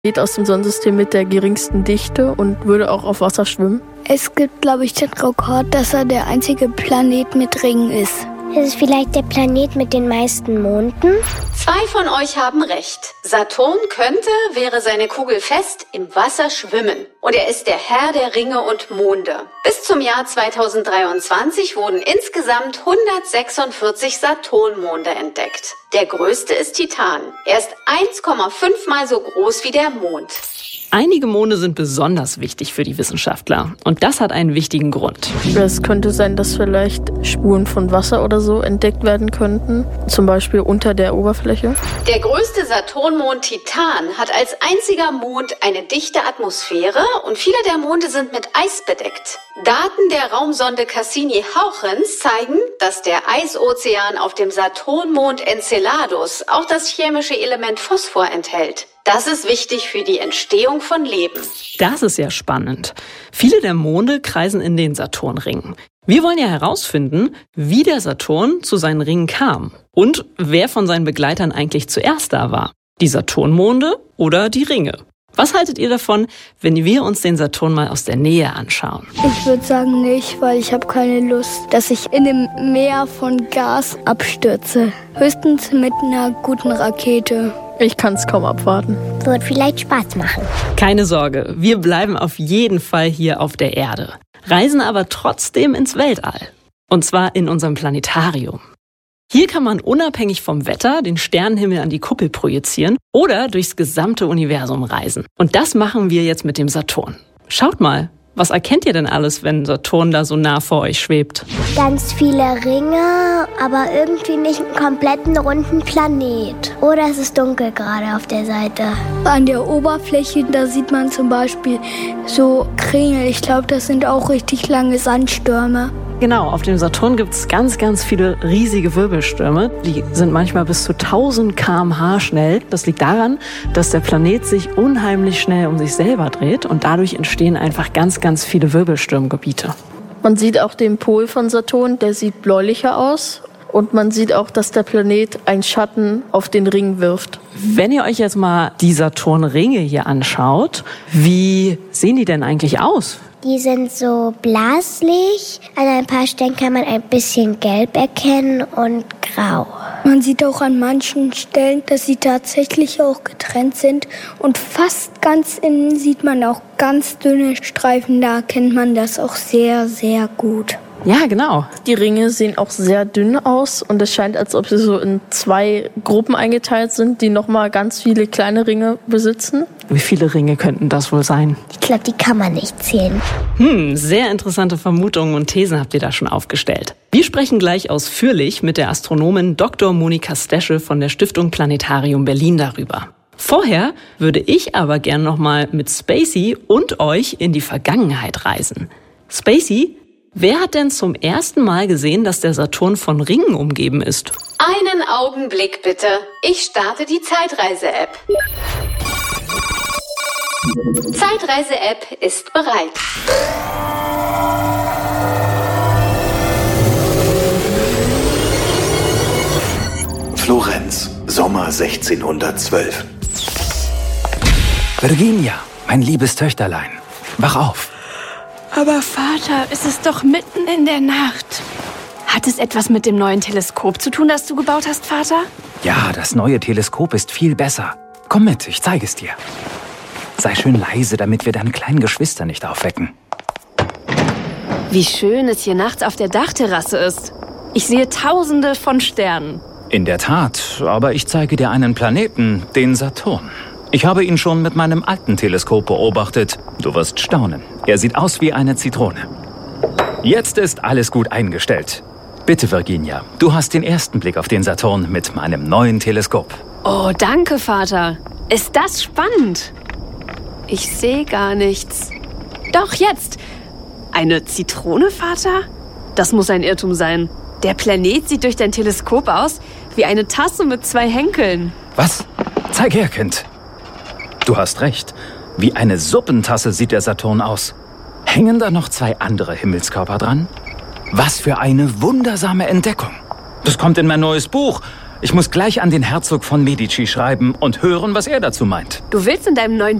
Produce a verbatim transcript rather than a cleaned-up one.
Planet aus dem Sonnensystem mit der geringsten Dichte und würde auch auf Wasser schwimmen. Es gibt, glaube ich, den Rekord, dass er der einzige Planet mit Ringen ist. Ist es vielleicht der Planet mit den meisten Monden? Zwei von euch haben recht. Saturn könnte, wäre seine Kugel fest, im Wasser schwimmen. Und er ist der Herr der Ringe und Monde. Bis zum Jahr zweitausenddreiundzwanzig wurden insgesamt hundertsechsundvierzig Saturnmonde entdeckt. Der größte ist Titan. Er ist eins Komma fünf Mal so groß wie der Mond. Einige Monde sind besonders wichtig für die Wissenschaftler. Und das hat einen wichtigen Grund. Es könnte sein, dass vielleicht Spuren von Wasser oder so entdeckt werden könnten. Zum Beispiel unter der Oberfläche. Der größte Saturnmond Titan hat als einziger Mond eine dichte Atmosphäre und viele der Monde sind mit Eis bedeckt. Daten der Raumsonde Cassini-Hauchens zeigen, dass der Eisozean auf dem Saturnmond Enceladus auch das chemische Element Phosphor enthält. Das ist wichtig für die Entstehung von Leben. Das ist ja spannend. Viele der Monde kreisen in den Saturnringen. Wir wollen ja herausfinden, wie der Saturn zu seinen Ringen kam und wer von seinen Begleitern eigentlich zuerst da war. Die Saturnmonde oder die Ringe? Was haltet ihr davon, wenn wir uns den Saturn mal aus der Nähe anschauen? Ich würde sagen nicht, weil ich habe keine Lust, dass ich in einem Meer von Gas abstürze. Höchstens mit einer guten Rakete. Ich kann es kaum abwarten. Wird vielleicht Spaß machen. Keine Sorge, wir bleiben auf jeden Fall hier auf der Erde, reisen aber trotzdem ins Weltall. Und zwar in unserem Planetarium. Hier kann man unabhängig vom Wetter den Sternenhimmel an die Kuppel projizieren oder durchs gesamte Universum reisen. Und das machen wir jetzt mit dem Saturn. Schaut mal, was erkennt ihr denn alles, wenn Saturn da so nah vor euch schwebt? Ganz viele Ringe, aber irgendwie nicht einen kompletten runden Planet. Oder es ist dunkel gerade auf der Seite. An der Oberfläche, da sieht man zum Beispiel so Kringel. Ich glaube, das sind auch richtig lange Sandstürme. Genau, auf dem Saturn gibt es ganz, ganz viele riesige Wirbelstürme. Die sind manchmal bis zu tausend Kilometer pro Stunde schnell. Das liegt daran, dass der Planet sich unheimlich schnell um sich selber dreht und dadurch entstehen einfach ganz, ganz viele Wirbelsturmgebiete. Man sieht auch den Pol von Saturn, der sieht bläulicher aus. Und man sieht auch, dass der Planet einen Schatten auf den Ring wirft. Wenn ihr euch jetzt mal die Saturnringe hier anschaut, wie sehen die denn eigentlich aus? Die sind so blaslich. An ein paar Stellen kann man ein bisschen gelb erkennen und grau. Man sieht auch an manchen Stellen, dass sie tatsächlich auch getrennt sind. Und fast ganz innen sieht man auch ganz dünne Streifen. Da erkennt man das auch sehr, sehr gut. Ja, genau. Die Ringe sehen auch sehr dünn aus und es scheint, als ob sie so in zwei Gruppen eingeteilt sind, die nochmal ganz viele kleine Ringe besitzen. Wie viele Ringe könnten das wohl sein? Ich glaube, die kann man nicht zählen. Hm, sehr interessante Vermutungen und Thesen habt ihr da schon aufgestellt. Wir sprechen gleich ausführlich mit der Astronomin Doktor Monika Stesche von der Stiftung Planetarium Berlin darüber. Vorher würde ich aber gern nochmal mit Spacey und euch in die Vergangenheit reisen. Spacey, wer hat denn zum ersten Mal gesehen, dass der Saturn von Ringen umgeben ist? Einen Augenblick bitte. Ich starte die Zeitreise-App. Zeitreise-App ist bereit. Florenz, Sommer sechzehnhundertzwölf. Virginia, mein liebes Töchterlein, wach auf. Aber Vater, es ist doch mitten in der Nacht. Hat es etwas mit dem neuen Teleskop zu tun, das du gebaut hast, Vater? Ja, das neue Teleskop ist viel besser. Komm mit, ich zeige es dir. Sei schön leise, damit wir deine kleinen Geschwister nicht aufwecken. Wie schön es hier nachts auf der Dachterrasse ist. Ich sehe tausende von Sternen. In der Tat, aber ich zeige dir einen Planeten, den Saturn. Ich habe ihn schon mit meinem alten Teleskop beobachtet. Du wirst staunen. Er sieht aus wie eine Zitrone. Jetzt ist alles gut eingestellt. Bitte, Virginia, du hast den ersten Blick auf den Saturn mit meinem neuen Teleskop. Oh, danke, Vater. Ist das spannend? Ich sehe gar nichts. Doch, jetzt. Eine Zitrone, Vater? Das muss ein Irrtum sein. Der Planet sieht durch dein Teleskop aus wie eine Tasse mit zwei Henkeln. Was? Zeig her, Kind. Du hast recht. Wie eine Suppentasse sieht der Saturn aus. Hängen da noch zwei andere Himmelskörper dran? Was für eine wundersame Entdeckung. Das kommt in mein neues Buch. Ich muss gleich an den Herzog von Medici schreiben und hören, was er dazu meint. Du willst in deinem neuen